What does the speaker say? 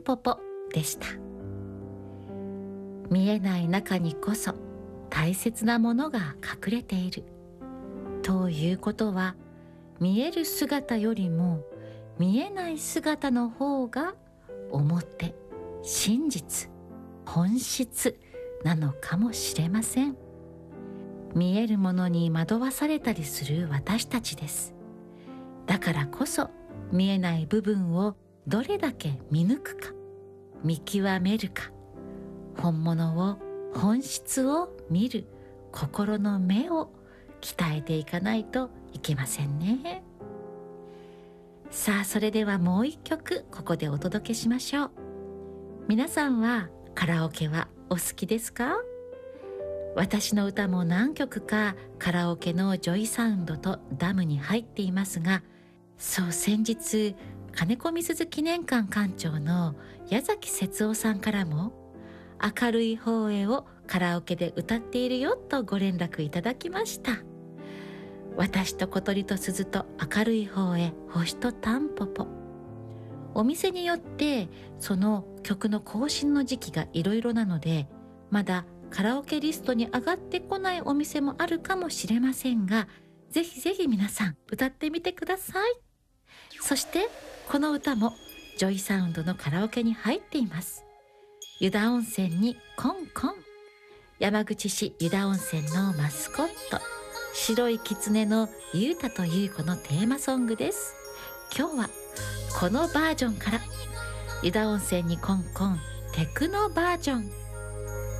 ンポポでした。見えない中にこそ大切なものが隠れているということは、見える姿よりも見えない姿の方が表、真実、本質なのかもしれません。見えるものに惑わされたりする私たちです。だからこそ見えない部分をどれだけ見抜くか、見極めるか、本物を、本質を見る心の目を鍛えていかないといけませんね。さあ、それではもう一曲ここでお届けしましょう。皆さんはカラオケはお好きですか？私の歌も何曲かカラオケのジョイサウンドとダムに入っていますが、そう、先日金子みすゞ記念館館長の矢崎節夫さんからも、明るい方へをカラオケで歌っているよとご連絡いただきました。私と小鳥と鈴と明るい方へ、星とタンポポ。お店によってその曲の更新の時期がいろいろなので、まだカラオケリストに上がってこないお店もあるかもしれませんが、ぜひぜひ皆さん歌ってみてください。そしてこの歌もジョイサウンドのカラオケに入っています。湯田温泉にコンコン。山口市湯田温泉のマスコット、白い狐のゆうたという子のテーマソングです。今日はこのバージョンから、湯田温泉にコンコンテクノバージョン。